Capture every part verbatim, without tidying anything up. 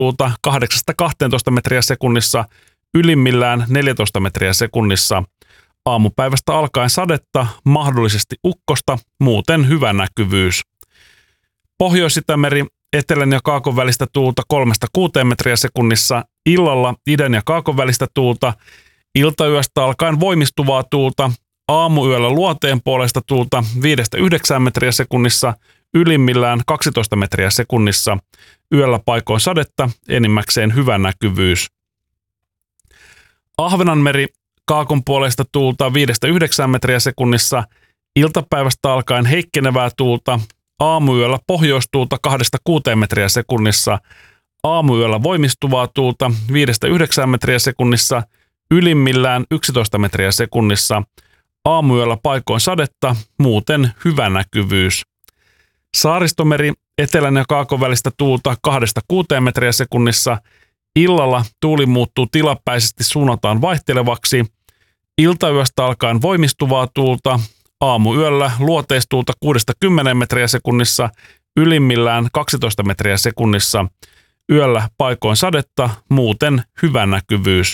tuulta kahdeksasta kahteentoista metriä sekunnissa, ylimmillään neljätoista metriä sekunnissa. Aamupäivästä alkaen sadetta, mahdollisesti ukkosta, muuten hyvä näkyvyys. Pohjois-Itämeri, etelän ja kaakon välistä tuulta kolmesta kuuteen metriä sekunnissa, illalla idän ja kaakon välistä tuulta, iltayöstä alkaen voimistuvaa tuulta, aamuyöllä luoteen puolesta tuulta viidestä yhdeksään metriä sekunnissa, ylimmillään kaksitoista metriä sekunnissa, yöllä paikoin sadetta, enimmäkseen hyvä näkyvyys. Ahvenanmeri, kaakon puolesta tuulta viidestä yhdeksään metriä sekunnissa, iltapäivästä alkaen heikkenevää tuulta, aamuyöllä pohjoistuulta kahdesta kuuteen metriä sekunnissa, aamuyöllä voimistuvaa tuulta viidestä yhdeksään metriä sekunnissa, ylimmillään yksitoista metriä sekunnissa, aamuyöllä paikoin sadetta, muuten hyvä näkyvyys. Saaristomeri, etelän ja kaakon välistä tuulta kahdesta kuuteen metriä sekunnissa, illalla tuuli muuttuu tilapäisesti suunnataan vaihtelevaksi, iltayöstä alkaen voimistuvaa tuulta, aamuyöllä luoteistuulta kuudesta kymmeneen metriä sekunnissa, ylimmillään kaksitoista metriä sekunnissa, yöllä paikoin sadetta, muuten hyvä näkyvyys.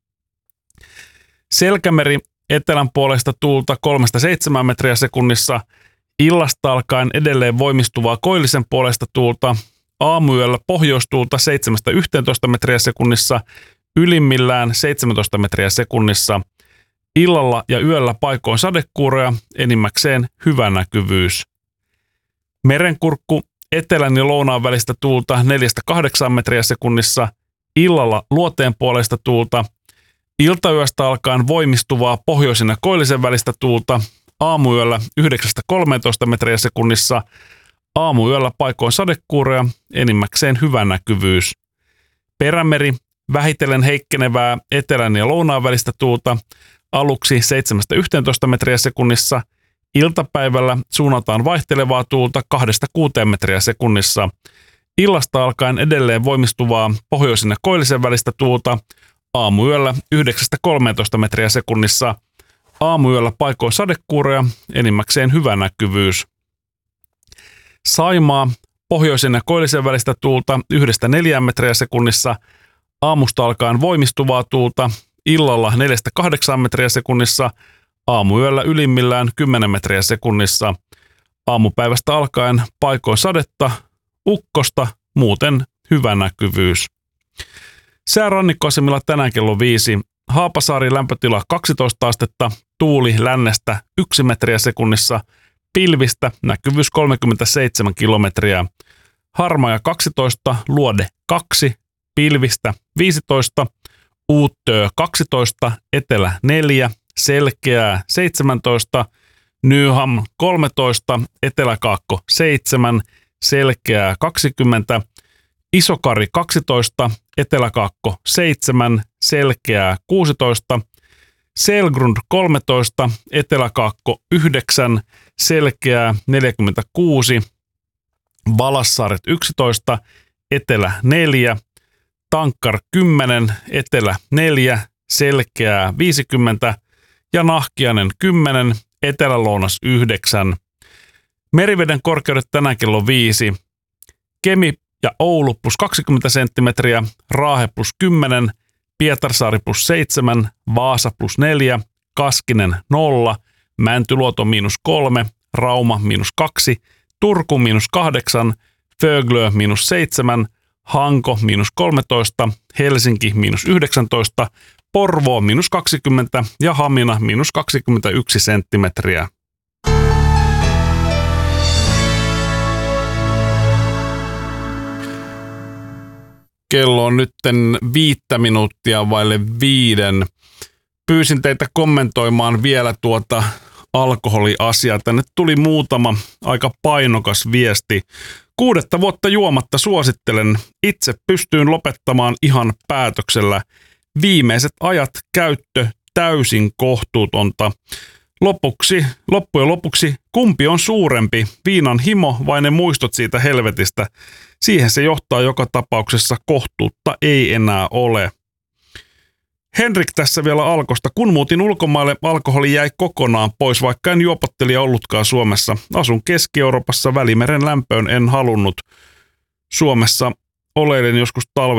Selkämeri, etelän puolesta tuulta kolmesta seitsemään metriä sekunnissa, illasta alkaen edelleen voimistuvaa koillisen puolesta tuulta, aamuyöllä pohjoistuulta seitsemästä yhteentoista metriä sekunnissa, ylimmillään seitsemäntoista metriä sekunnissa, illalla ja yöllä paikoin sadekuuroja, enimmäkseen hyvä näkyvyys. Merenkurkku, etelän ja lounaan välistä tuulta neljästä kahdeksaan metriä sekunnissa, illalla luoteen puolesta tuulta, iltayöstä alkaen voimistuvaa pohjoisin ja koillisen välistä tuulta, aamuyöllä yhdeksästä kolmeentoista metriä sekunnissa, aamuyöllä paikoin sadekuuroja, enimmäkseen hyvä näkyvyys. Perämeri, vähitellen heikkenevää etelän ja lounaan välistä tuulta, aluksi seitsemästä yhteentoista metriä sekunnissa, iltapäivällä suunnataan vaihtelevaa tuulta kahdesta kuuteen metriä sekunnissa, illasta alkaen edelleen voimistuvaa pohjoisin ja koillisen välistä tuulta, aamuyöllä yhdeksästä kolmeentoista metriä sekunnissa, aamuyöllä paikoin sadekuuroja, enimmäkseen hyvä näkyvyys. Saimaa, pohjoisen ja koillisen välistä tuulta yhdestä neljään metriä sekunnissa, aamusta alkaen voimistuvaa tuulta, illalla neljästä kahdeksaan metriä sekunnissa, aamuyöllä ylimmillään kymmenen metriä sekunnissa, aamupäivästä alkaen paikoin sadetta, ukkosta, muuten hyvä näkyvyys. Sää rannikkoasemilla tänään kello viisi, Haapasaari lämpötila kaksitoista astetta, tuuli lännestä yksi metriä sekunnissa, pilvistä näkyvyys kolmekymmentäseitsemän kilometriä, Harmaja kaksitoista, Luode kaksi, pilvistä viisitoista, Uuttöö kaksitoista, Etelä neljä, Selkeää seitsemäntoista, Nyham kolmetoista, Eteläkaakko seitsemän, Selkeää kaksikymmentä, Isokari kaksitoista, Eteläkaakko seitsemän, Selkeää kuusitoista, Selgrund kolmetoista, Eteläkaakko yhdeksän, Selkeää neljäkymmentäkuusi, Valassaaret yksitoista, Etelä neljä, Tankkar kymmenen, Etelä neljä, Selkeää viisikymmentä ja Nahkiainen kymmenen, Etelä-lounas yhdeksän. Meriveden korkeudet tänään kello viisi. Kemi ja Oulu plus kaksikymmentä senttimetriä, Raahe plus kymmenen, Pietarsaari plus seitsemän, Vaasa plus neljä, Kaskinen nolla, Mäntyluoto miinus kolme, Rauma miinus kaksi, Turku miinus kahdeksan, Föglö miinus seitsemän, Hanko miinus kolmetoista, Helsinki miinus yhdeksäntoista, Porvoo miinus kaksikymmentä ja Hamina miinus kaksikymmentäyksi senttimetriä. Kello on nytten viittä minuuttia vaille viiden. Pyysin teitä kommentoimaan vielä tuota alkoholiasiaa. Tänne tuli muutama aika painokas viesti. Kuudetta vuotta juomatta suosittelen. Itse pystyin lopettamaan ihan päätöksellä. Viimeiset ajat käyttö täysin kohtuutonta. Lopuksi, loppujen lopuksi, kumpi on suurempi? Viinan himo vai ne muistot siitä helvetistä? Siihen se johtaa joka tapauksessa, kohtuutta ei enää ole. Henrik tässä vielä Alkosta. Kun muutin ulkomaille, alkoholi jäi kokonaan pois, vaikka en juopottelija ollutkaan Suomessa. Asun Keski-Euroopassa, Välimeren lämpöön en halunnut. Suomessa oleilin joskus talvella